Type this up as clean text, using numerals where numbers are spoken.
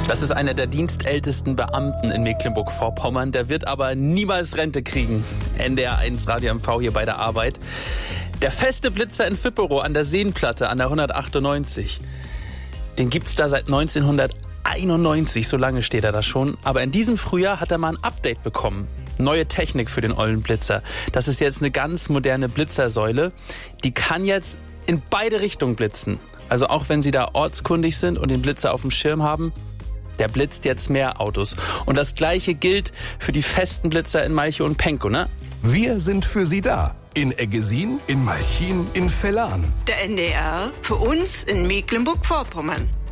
Das ist einer der dienstältesten Beamten in Mecklenburg-Vorpommern. Der wird aber niemals Rente kriegen. NDR 1 Radio MV hier bei der Arbeit. Der feste Blitzer in Vipperow an der Seenplatte an der 198. Den gibt's da seit 1991, so lange steht er da schon. Aber in diesem Frühjahr hat er mal ein Update bekommen. Neue Technik für den ollen Blitzer. Das ist jetzt eine ganz moderne Blitzersäule. Die kann jetzt in beide Richtungen blitzen. Also auch wenn Sie da ortskundig sind und den Blitzer auf dem Schirm haben, der blitzt jetzt mehr Autos. Und das Gleiche gilt für die festen Blitzer in Malchow und Pankow, ne? Wir sind für Sie da. In Eggesin, in Malchin, in Vellan. Der NDR für uns in Mecklenburg-Vorpommern.